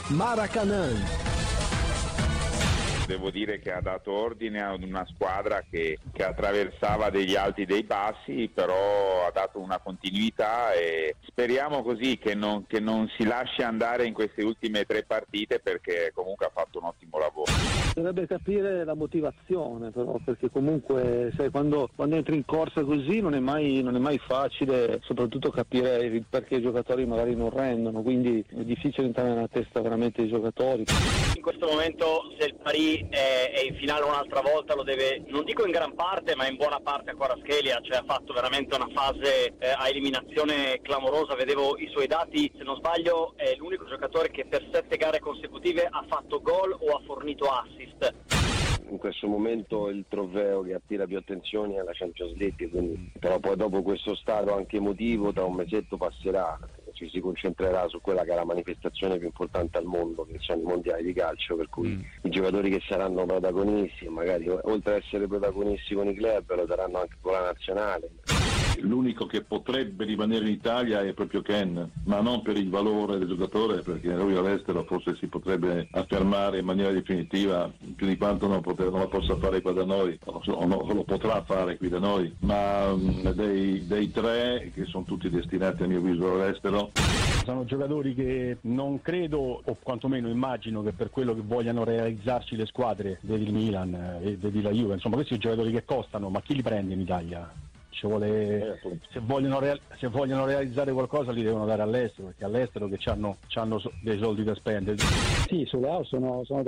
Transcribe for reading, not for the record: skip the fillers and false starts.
Maracanã. Devo dire che ha dato ordine ad una squadra che attraversava degli alti e dei bassi, però ha dato una continuità e speriamo così che non si lasci andare in queste ultime 3 partite, perché comunque ha fatto un ottimo lavoro. Dovrebbe capire la motivazione però, perché comunque sai, quando entri in corsa così non è mai facile, soprattutto capire perché i giocatori magari non rendono, quindi è difficile entrare nella testa veramente dei giocatori. In questo momento se il Paris è in finale un'altra volta lo deve, non dico in gran parte, ma in buona parte a Kvaratskhelia, cioè ha fatto veramente una fase a eliminazione clamorosa. Vedevo i suoi dati, se non sbaglio è l'unico giocatore che per 7 gare consecutive ha fatto gol o ha fornito assist. In questo momento il trofeo che attira più attenzioni è la Champions League, quindi, però poi dopo questo stato anche emotivo tra un mesetto passerà, ci si concentrerà su quella che è la manifestazione più importante al mondo, che sono i mondiali di calcio, per cui i giocatori che saranno protagonisti, magari oltre ad essere protagonisti con i club, lo saranno anche con la nazionale. L'unico che potrebbe rimanere in Italia è proprio Ken, ma non per il valore del giocatore, perché lui all'estero forse si potrebbe affermare in maniera definitiva più di quanto non la possa fare qua da noi, o lo potrà fare qui da noi, ma dei 3 che sono tutti destinati a mio avviso all'estero. Sono giocatori che non credo, o quantomeno immagino, che per quello che vogliano realizzarci le squadre, vedi il Milan e vedi la Juve, insomma questi sono giocatori che costano, ma chi li prende in Italia? Ci vuole, se vogliono realizzare qualcosa li devono dare all'estero, perché all'estero che c'hanno dei soldi da spendere. Sì, sono